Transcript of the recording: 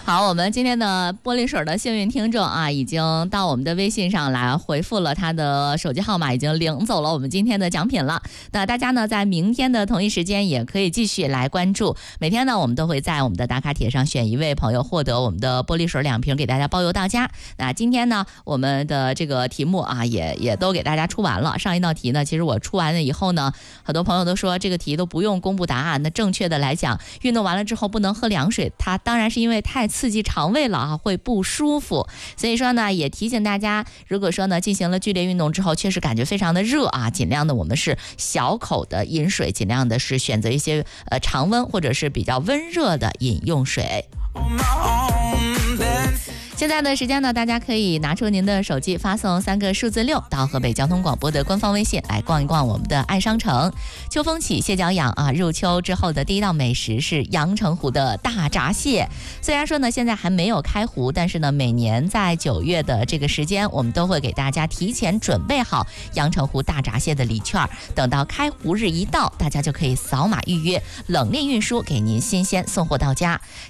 好，我们今天的玻璃水的幸运听众啊，已经到我们的微信上来回复了他的手机号码，已经领走了我们今天的奖品了。那大家呢，在明天的同一时间也可以继续来关注。每天呢，我们都会在我们的打卡帖上选一位朋友获得我们的玻璃水2瓶，给大家包邮到家。那今天呢，我们的这个题目啊，也都给大家出完了。上一道题呢，其实我出完了以后呢，很多朋友都说这个题都不用公布答案。那正确的来讲，运动完了之后不能喝凉水，它当然是因为太刺激肠胃了啊，会不舒服。所以说呢，也提醒大家，如果说呢进行了剧烈运动之后，确实感觉非常的热啊，尽量的我们是小口的饮水，尽量的是选择一些常温或者是比较温热的饮用水。现在的时间呢，大家可以拿出您的手机，发送3个数字6到河北交通广播的官方微信，来逛一逛我们的爱商城。秋风起，蟹脚痒啊！入秋之后的第一道美食是阳澄湖的大闸蟹。虽然说呢现在还没有开湖，但是呢每年在9月的这个时间，我们都会给大家提前准备好阳澄湖大闸蟹的礼券，等到开湖日一到，大家就可以扫码预约，冷链运输给您新鲜送货到家。